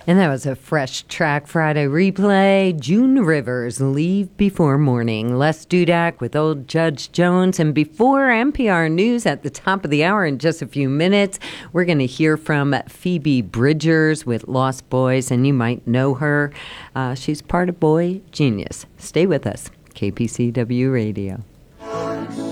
And that was a Fresh Track Friday replay. June Rivers, Leave Before Morning. Les Dudak with Old Judge Jones. And before NPR News at the top of the hour in just a few minutes, we're going to hear from Phoebe Bridgers with Lost Boys. And you might know her. She's part of Boy Genius. Stay with us. KPCW Radio.